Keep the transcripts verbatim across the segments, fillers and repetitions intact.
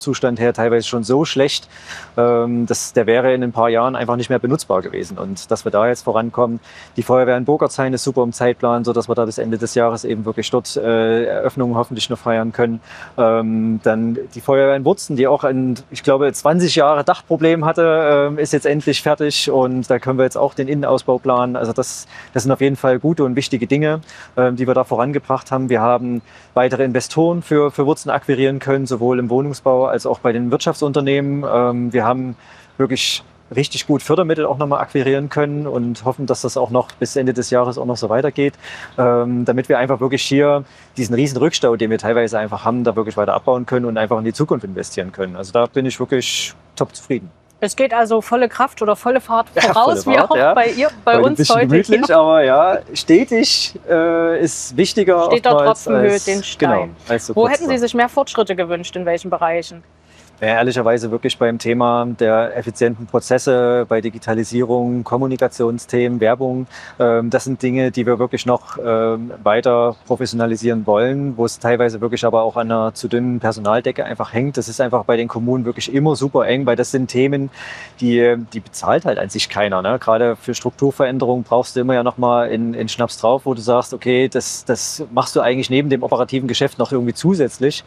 Zustand her teilweise schon so schlecht, ähm, dass der wäre in ein paar Jahren einfach nicht mehr benutzbar gewesen. Und dass wir da jetzt vorankommen. Die Feuerwehr in Burgertsheim ist super im Zeitplan, sodass wir da bis Ende des Jahres eben wirklich dort äh, Eröffnungen hoffentlich noch feiern können. Ähm, dann die Feuerwehr in Wurzen, die auch ein, ich glaube, zwanzig Jahre Dachproblem hatte, äh, ist jetzt endlich fertig und da können wir jetzt auch den Innenausbau planen. Also das, das sind auf jeden Fall gute und wichtige Dinge, äh, die wir da vorangebracht haben. Wir haben weitere Investoren für, für Wurzen akquirieren können, sowohl im Wohnungsbau als auch bei den Wirtschaftsunternehmen. Ähm, wir haben wirklich richtig gut Fördermittel auch nochmal akquirieren können und hoffen, dass das auch noch bis Ende des Jahres auch noch so weitergeht, ähm, damit wir einfach wirklich hier diesen riesen Rückstau, den wir teilweise einfach haben, da wirklich weiter abbauen können und einfach in die Zukunft investieren können. Also da bin ich wirklich top zufrieden. Es geht also volle Kraft oder volle Fahrt voraus, ja, volle Fahrt, wie auch ja. bei ihr, bei heute uns ein bisschen heute. Gemütlich, Hier. aber ja, stetig äh, ist wichtiger. Steht der oftmals Tropfen höhlt als, den Stein. Genau, als so Wo kurz hätten Sie war. sich mehr Fortschritte gewünscht, in welchen Bereichen? Ja, ehrlicherweise wirklich beim Thema der effizienten Prozesse, bei Digitalisierung, Kommunikationsthemen, Werbung. Ähm, das sind Dinge, die wir wirklich noch ähm, weiter professionalisieren wollen, wo es teilweise wirklich aber auch an einer zu dünnen Personaldecke einfach hängt. Das ist einfach bei den Kommunen wirklich immer super eng, weil das sind Themen, die, die bezahlt halt an sich keiner. Ne? Gerade für Strukturveränderungen brauchst du immer ja nochmal in, in Schnaps drauf, wo du sagst, okay, das, das machst du eigentlich neben dem operativen Geschäft noch irgendwie zusätzlich.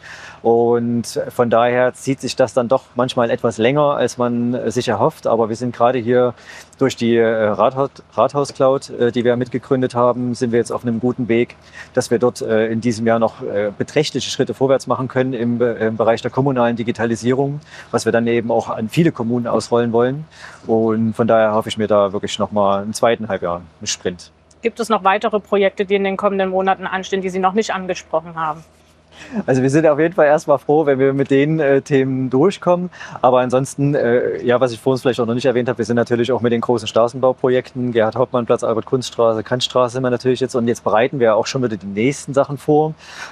Und von daher zieht sich das das dann doch manchmal etwas länger, als man sich erhofft. Aber wir sind gerade hier durch die Rathaus, Rathaus-Cloud, die wir mitgegründet haben, sind wir jetzt auf einem guten Weg, dass wir dort in diesem Jahr noch beträchtliche Schritte vorwärts machen können im, im Bereich der kommunalen Digitalisierung, was wir dann eben auch an viele Kommunen ausrollen wollen. Und von daher hoffe ich mir da wirklich noch mal im zweiten Halbjahr einen Sprint. Gibt es noch weitere Projekte, die in den kommenden Monaten anstehen, die Sie noch nicht angesprochen haben? Also wir sind auf jeden Fall erstmal froh, wenn wir mit den äh, Themen durchkommen. Aber ansonsten, äh, ja, was ich vorhin vielleicht auch noch nicht erwähnt habe, wir sind natürlich auch mit den großen Straßenbauprojekten, Gerhard-Hauptmann-Platz, Albert-Kunst-Straße, Kantstraße sind wir natürlich jetzt. Und jetzt bereiten wir auch schon wieder die nächsten Sachen vor.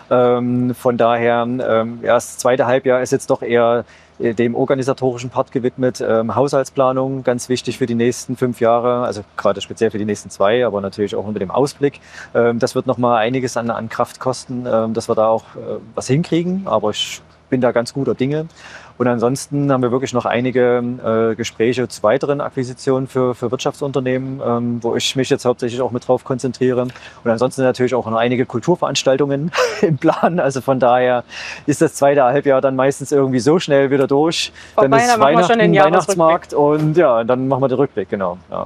Ähm, von daher, ähm, ja, das zweite Halbjahr ist jetzt doch eher dem organisatorischen Part gewidmet. Ähm, Haushaltsplanung, ganz wichtig für die nächsten fünf Jahre, also gerade speziell für die nächsten zwei, aber natürlich auch unter dem Ausblick. Ähm, das wird nochmal einiges an, an Kraft kosten, ähm, dass wir da auch äh, was hinkriegen, aber ich bin da ganz guter Dinge. Und ansonsten haben wir wirklich noch einige äh, Gespräche zu weiteren Akquisitionen für, für Wirtschaftsunternehmen, ähm, wo ich mich jetzt hauptsächlich auch mit drauf konzentriere. Und ansonsten natürlich auch noch einige Kulturveranstaltungen im Plan. Also von daher ist das zweite Halbjahr dann meistens irgendwie so schnell wieder durch. Vorbei, dann ist dann machen wir schon den Weihnachtsmarkt und ja, dann machen wir den Rückblick, genau. Ja.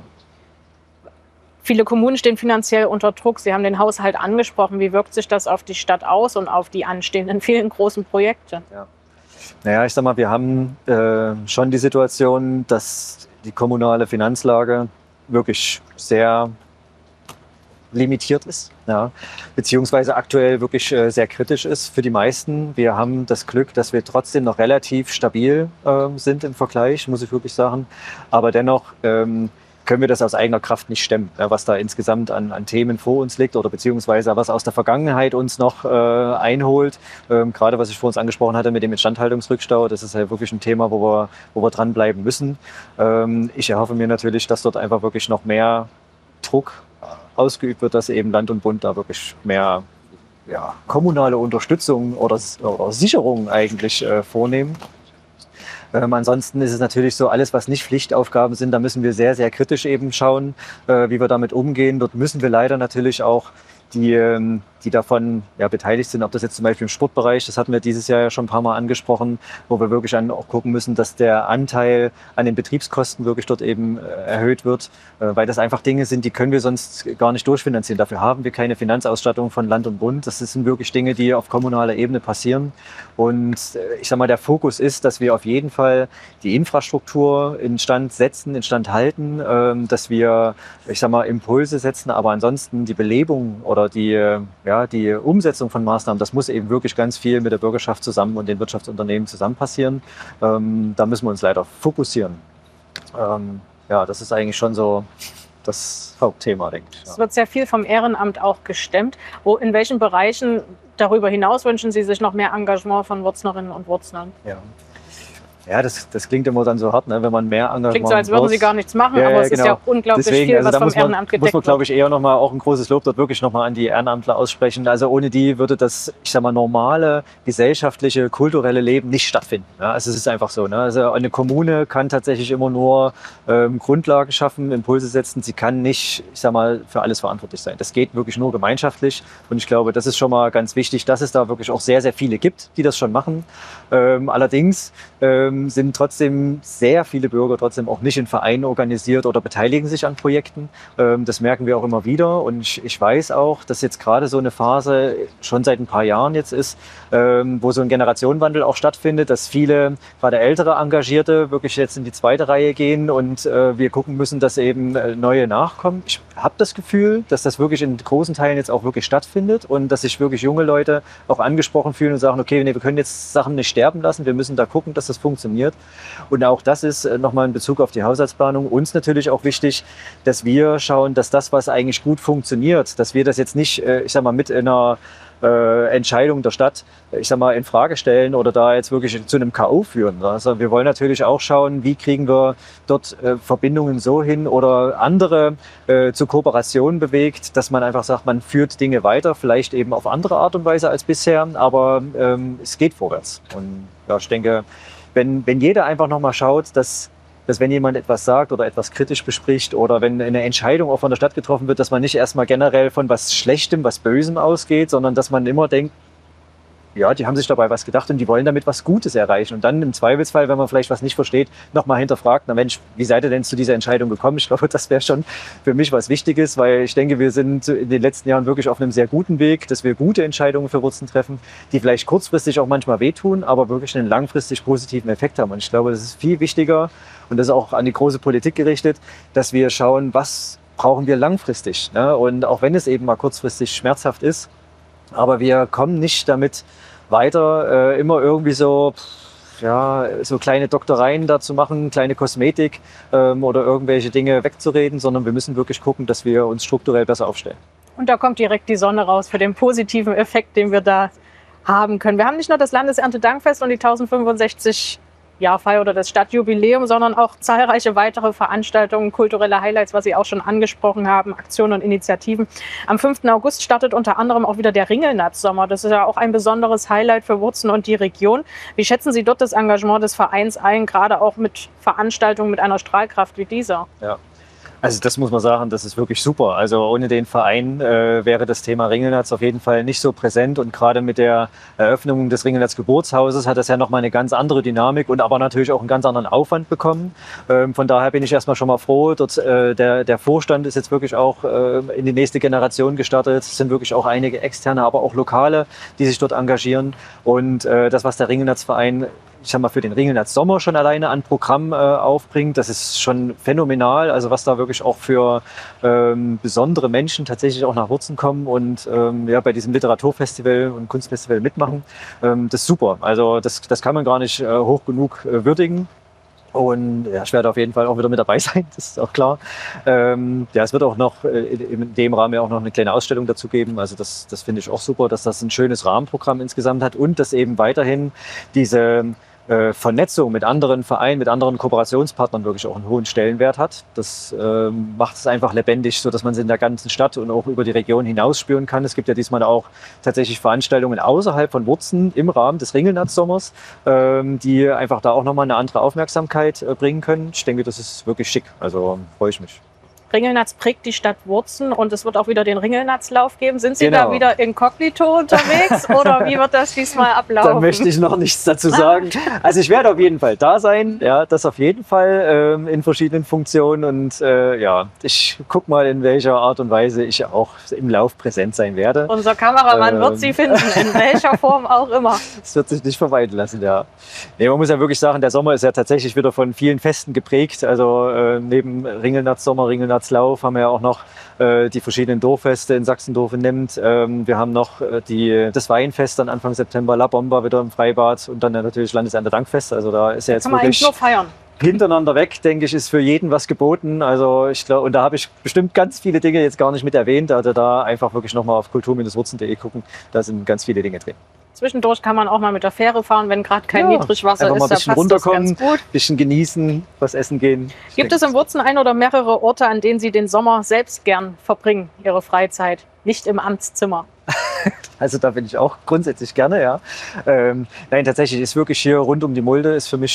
Viele Kommunen stehen finanziell unter Druck. Sie haben den Haushalt angesprochen. Wie wirkt sich das auf die Stadt aus und auf die anstehenden vielen großen Projekte? Ja. Naja, ich sag mal, wir haben äh, schon die Situation, dass die kommunale Finanzlage wirklich sehr limitiert ist, ja, beziehungsweise aktuell wirklich äh, sehr kritisch ist für die meisten. Wir haben das Glück, dass wir trotzdem noch relativ stabil äh, sind im Vergleich, muss ich wirklich sagen. Aber dennoch ähm, können wir das aus eigener Kraft nicht stemmen, ja, was da insgesamt an, an Themen vor uns liegt oder beziehungsweise was aus der Vergangenheit uns noch äh, einholt. Ähm, gerade was ich vor uns angesprochen hatte mit dem Instandhaltungsrückstau, das ist ja wirklich ein Thema, wo wir, wo wir dranbleiben müssen. Ähm, ich erhoffe mir natürlich, dass dort einfach wirklich noch mehr Druck ausgeübt wird, dass eben Land und Bund da wirklich mehr ja, kommunale Unterstützung oder, oder Sicherung eigentlich äh, vornehmen. Ähm, ansonsten ist es natürlich so, alles was nicht Pflichtaufgaben sind, da müssen wir sehr, sehr kritisch eben schauen, äh, wie wir damit umgehen. Dort müssen wir leider natürlich auch die, ähm, die davon ja, beteiligt sind, ob das jetzt zum Beispiel im Sportbereich, das hatten wir dieses Jahr ja schon ein paar Mal angesprochen, wo wir wirklich an, auch gucken müssen, dass der Anteil an den Betriebskosten wirklich dort eben äh, erhöht wird, äh, weil das einfach Dinge sind, die können wir sonst gar nicht durchfinanzieren. Dafür haben wir keine Finanzausstattung von Land und Bund. Das sind wirklich Dinge, die auf kommunaler Ebene passieren. Und äh, ich sag mal, der Fokus ist, dass wir auf jeden Fall die Infrastruktur instand setzen, instand halten, äh, dass wir, ich sag mal, Impulse setzen, aber ansonsten die Belebung oder die äh, Ja, die Umsetzung von Maßnahmen, das muss eben wirklich ganz viel mit der Bürgerschaft zusammen und den Wirtschaftsunternehmen zusammen passieren. Ähm, da müssen wir uns leider fokussieren. Ähm, ja, das ist eigentlich schon so das Hauptthema, denke ich. Ja. Es wird sehr viel vom Ehrenamt auch gestemmt. Wo, in welchen Bereichen darüber hinaus wünschen Sie sich noch mehr Engagement von Wurznerinnen und Wurznern? Ja. Ja, das, das klingt immer dann so hart, ne, wenn man mehr Engagement Klingt so, als würden sie gar nichts machen, ja, aber es genau. ist ja unglaublich Deswegen, viel, also was da vom muss man, Ehrenamt gedeckt muss man, glaube wird. ich, eher nochmal auch ein großes Lob dort wirklich nochmal an die Ehrenamtler aussprechen. Also ohne die würde das, ich sag mal, normale gesellschaftliche, kulturelle Leben nicht stattfinden. Ja, also es ist einfach so. Ne? Also eine Kommune kann tatsächlich immer nur ähm, Grundlagen schaffen, Impulse setzen. Sie kann nicht, ich sag mal, für alles verantwortlich sein. Das geht wirklich nur gemeinschaftlich. Und ich glaube, das ist schon mal ganz wichtig, dass es da wirklich auch sehr, sehr viele gibt, die das schon machen. Ähm, allerdings ähm, sind trotzdem sehr viele Bürger trotzdem auch nicht in Vereinen organisiert oder beteiligen sich an Projekten. Ähm, das merken wir auch immer wieder. Und ich, ich weiß auch, dass jetzt gerade so eine Phase schon seit ein paar Jahren jetzt ist, ähm, wo so ein Generationenwandel auch stattfindet, dass viele, gerade ältere Engagierte, wirklich jetzt in die zweite Reihe gehen und äh, wir gucken müssen, dass eben äh, neue nachkommen. Ich habe das Gefühl, dass das wirklich in großen Teilen jetzt auch wirklich stattfindet und dass sich wirklich junge Leute auch angesprochen fühlen und sagen, okay, nee, wir können jetzt Sachen nicht sterben lassen, wir müssen da gucken, dass das funktioniert. Und auch das ist äh, nochmal in Bezug auf die Haushaltsplanung uns natürlich auch wichtig, dass wir schauen, dass das, was eigentlich gut funktioniert, dass wir das jetzt nicht, äh, ich sag mal, mit in einer Äh, Entscheidungen der Stadt, ich sag mal, in Frage stellen oder da jetzt wirklich zu einem K O führen. Also wir wollen natürlich auch schauen, wie kriegen wir dort äh, Verbindungen so hin oder andere äh, zu Kooperationen bewegt, dass man einfach sagt, man führt Dinge weiter, vielleicht eben auf andere Art und Weise als bisher, aber ähm, es geht vorwärts. Und ja, ich denke, wenn, wenn jeder einfach nochmal schaut, dass dass wenn jemand etwas sagt oder etwas kritisch bespricht oder wenn eine Entscheidung auch von der Stadt getroffen wird, dass man nicht erstmal generell von was Schlechtem, was Bösem ausgeht, sondern dass man immer denkt, ja, die haben sich dabei was gedacht und die wollen damit was Gutes erreichen. Und dann im Zweifelsfall, wenn man vielleicht was nicht versteht, nochmal hinterfragt, na Mensch, wie seid ihr denn zu dieser Entscheidung gekommen? Ich glaube, das wäre schon für mich was Wichtiges, weil ich denke, wir sind in den letzten Jahren wirklich auf einem sehr guten Weg, dass wir gute Entscheidungen für Wurzen treffen, die vielleicht kurzfristig auch manchmal wehtun, aber wirklich einen langfristig positiven Effekt haben. Und ich glaube, das ist viel wichtiger und das ist auch an die große Politik gerichtet, dass wir schauen, was brauchen wir langfristig. Ne? Und auch wenn es eben mal kurzfristig schmerzhaft ist, aber wir kommen nicht damit weiter, äh, immer irgendwie so, ja, so kleine Doktoreien dazu machen, kleine Kosmetik ähm, oder irgendwelche Dinge wegzureden, sondern wir müssen wirklich gucken, dass wir uns strukturell besser aufstellen. Und da kommt direkt die Sonne raus für den positiven Effekt, den wir da haben können. Wir haben nicht nur das Landeserntedankfest und die tausendfünfundsechzig Jahrfeier oder das Stadtjubiläum, sondern auch zahlreiche weitere Veranstaltungen, kulturelle Highlights, was Sie auch schon angesprochen haben, Aktionen und Initiativen. Am fünften August startet unter anderem auch wieder der Ringelnatz-Sommer. Das ist ja auch ein besonderes Highlight für Wurzen und die Region. Wie schätzen Sie dort das Engagement des Vereins ein, gerade auch mit Veranstaltungen mit einer Strahlkraft wie dieser? Ja. Also das muss man sagen, das ist wirklich super. Also ohne den Verein äh, wäre das Thema Ringelnatz auf jeden Fall nicht so präsent und gerade mit der Eröffnung des Ringelnatz Geburtshauses hat das ja nochmal eine ganz andere Dynamik und aber natürlich auch einen ganz anderen Aufwand bekommen. Ähm, von daher bin ich erstmal schon mal froh, dort, äh, der, der Vorstand ist jetzt wirklich auch äh, in die nächste Generation gestartet. Es sind wirklich auch einige externe, aber auch Lokale, die sich dort engagieren und äh, das, was der Ringelnatz-Verein ich sag mal, für den Ringelnatz Sommer schon alleine an Programm äh, aufbringt. Das ist schon phänomenal, also was da wirklich auch für ähm, besondere Menschen tatsächlich auch nach Wurzen kommen und ähm, ja, bei diesem Literaturfestival und Kunstfestival mitmachen. Ähm, das ist super, also das, das kann man gar nicht äh, hoch genug äh, würdigen. Und ja, ich werde auf jeden Fall auch wieder mit dabei sein, das ist auch klar. Ähm, ja, es wird auch noch äh, in dem Rahmen ja auch noch eine kleine Ausstellung dazu geben. Also das, das finde ich auch super, dass das ein schönes Rahmenprogramm insgesamt hat und dass eben weiterhin diese äh, Vernetzung mit anderen Vereinen, mit anderen Kooperationspartnern wirklich auch einen hohen Stellenwert hat. Das äh, macht es einfach lebendig, so dass man es in der ganzen Stadt und auch über die Region hinaus spüren kann. Es gibt ja diesmal auch tatsächlich Veranstaltungen außerhalb von Wurzen im Rahmen des Ringelnatz-Sommers, ähm, die einfach da auch nochmal eine andere Aufmerksamkeit äh, bringen können. Ich denke, das ist wirklich schick. Also freue ich mich. Ringelnatz prägt die Stadt Wurzen und es wird auch wieder den Ringelnatzlauf geben. Sind Sie genau. da wieder inkognito unterwegs oder wie wird das diesmal ablaufen? Da möchte ich noch nichts dazu sagen. Also ich werde auf jeden Fall da sein, ja, das auf jeden Fall ähm, in verschiedenen Funktionen und äh, ja, ich gucke mal, in welcher Art und Weise ich auch im Lauf präsent sein werde. Unser Kameramann ähm. wird Sie finden, in welcher Form auch immer. Das wird sich nicht vermeiden lassen, ja. Nee, man muss ja wirklich sagen, der Sommer ist ja tatsächlich wieder von vielen Festen geprägt. Also äh, neben Ringelnatz-Sommer, Ringelnatz Lauf haben wir ja auch noch äh, die verschiedenen Dorffeste in Sachsendorf und Nemmt. Ähm, wir haben noch äh, die, das Weinfest dann Anfang September, La Bomba wieder im Freibad und dann natürlich Landeserntedankfest. Also da ist ja jetzt kann man wirklich nur feiern. Hintereinander weg, denke ich, ist für jeden was geboten. Also ich glaube, und da habe ich bestimmt ganz viele Dinge jetzt gar nicht mit erwähnt. Also da einfach wirklich nochmal auf kultur Bindestrich wurzen punkt de gucken. Da sind ganz viele Dinge drin. Zwischendurch kann man auch mal mit der Fähre fahren, wenn gerade kein Ja, Niedrigwasser einfach ist. mal ein Da bisschen passt das runterkommen, ganz gut. ein bisschen genießen, was essen gehen. Ich Gibt denke, es in Wurzen ein oder mehrere Orte, an denen Sie den Sommer selbst gern verbringen, Ihre Freizeit? Nicht im Amtszimmer. Also da bin ich auch grundsätzlich gerne, ja. Ähm, nein, tatsächlich ist wirklich hier rund um die Mulde ist für mich